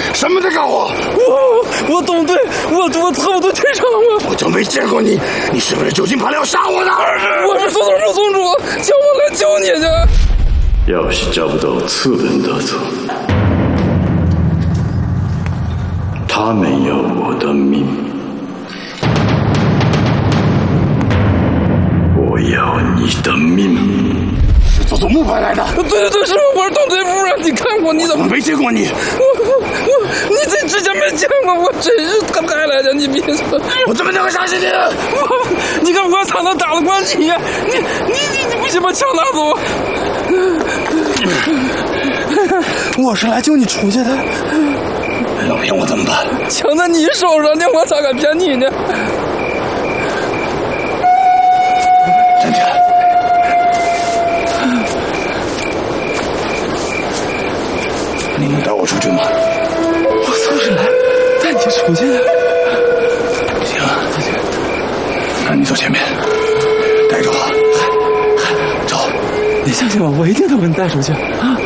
什么在告我？ 我懂对，我错误都退场了。 我就没见过你，你是不是就近盘了要杀我呢？ 我是松松树松主，叫我来救你去。 要是找不到次人得走，他们要我的命，我要你的命。 是坐木牌来的？ 对，是我是东队夫人，你看过？你怎么没见过你？ 你这之前没见过我，真是他该来的，你别说。 我怎么能够相信你？ 你看我才能打得过你，你不行把枪拿走。我是来救你出去的。 要骗我怎么办？ 枪在你手上呢，我咋敢骗你呢？ 站起来！你能带我出去吗？ 我就是来带你出去的。 行，那你走前面，带着我。走。 你相信我，我一定能把你带出去啊！